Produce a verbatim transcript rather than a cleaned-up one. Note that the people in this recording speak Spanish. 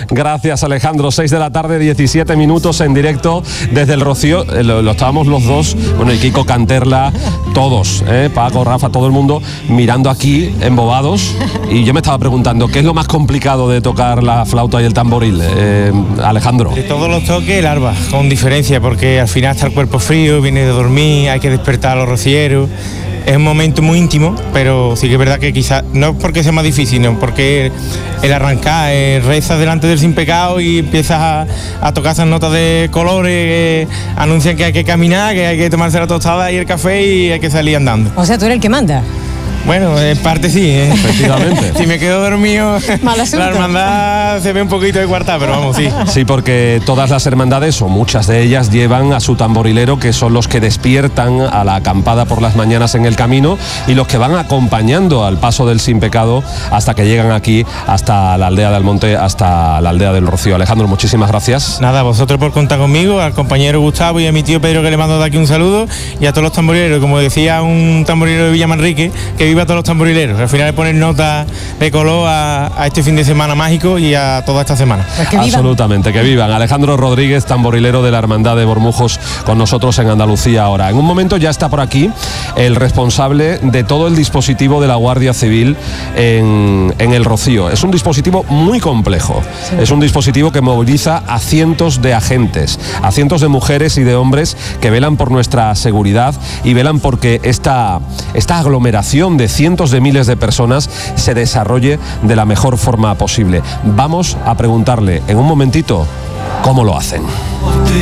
Gracias, Alejandro. seis de la tarde, diecisiete minutos en directo desde el Rocío. Eh, lo, lo estábamos los dos, bueno, el Kiko Canterla, todos, eh, Paco, Rafa, todo el mundo mirando aquí, embobados. Y yo me estaba preguntando, ¿qué es lo más complicado de tocar la flauta y el tamboril, eh, Alejandro? De todos los toques, el arpa, con diferencia, porque al final está el cuerpo frío, viene de dormir, hay que despertar a los rocieros. Es un momento muy íntimo, pero sí que es verdad que quizás, no porque sea más difícil, no, porque el arrancar, eh, rezas delante del sin pecado y empiezas a, a tocar esas notas de colores que anuncian que hay que caminar, que hay que tomarse la tostada y el café y hay que salir andando. O sea, tú eres el que manda. Bueno, en parte sí, ¿eh? Efectivamente. Si me quedo dormido, la hermandad se ve un poquito de cuarta, pero vamos, sí. Sí, porque todas las hermandades, o muchas de ellas, llevan a su tamborilero, que son los que despiertan a la acampada por las mañanas en el camino y los que van acompañando al paso del Sin Pecado hasta que llegan aquí, hasta la aldea del Monte, hasta la aldea del Rocío. Alejandro, muchísimas gracias. Nada, a vosotros por contar conmigo, al compañero Gustavo y a mi tío Pedro, que le mando de aquí un saludo, y a todos los tamborileros, como decía un tamborilero de Villamanrique, que viva a todos los tamborileros. Al final le ponen nota de color a, a este fin de semana mágico y a toda esta semana. Pues que absolutamente, que vivan. Alejandro Rodríguez, tamborilero de la Hermandad de Bormujos, con nosotros en Andalucía ahora. En un momento ya está por aquí el responsable de todo el dispositivo de la Guardia Civil en, en el Rocío. Es un dispositivo muy complejo. Sí. Es un dispositivo que moviliza a cientos de agentes, a cientos de mujeres y de hombres que velan por nuestra seguridad y velan porque esta, esta aglomeración de cientos de miles de personas se desarrolle de la mejor forma posible. Vamos a preguntarle en un momentito cómo lo hacen.